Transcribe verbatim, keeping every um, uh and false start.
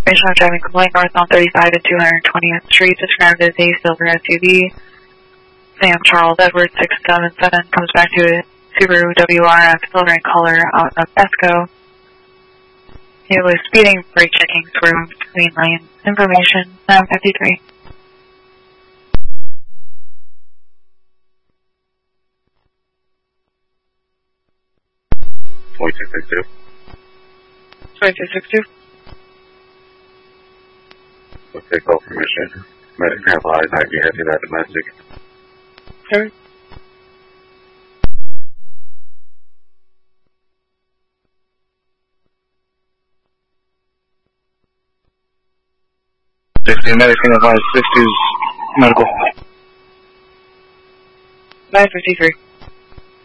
Information of driving complaint north on thirty-five and two hundred twentieth Street, described as a silver S U V. Sam Charles Edwards six seven seven comes back to a Subaru W R F silver in color out of Esco. He was speeding, brake checking, swerving between lanes. Information nine fifty-three. twenty-two sixty-two. twenty-two sixty-two. Let's take call permission. Medic Grandpa is be headed that domestic. Okay. sixty medic Grandpa is sixty's medical. nine fifty-three.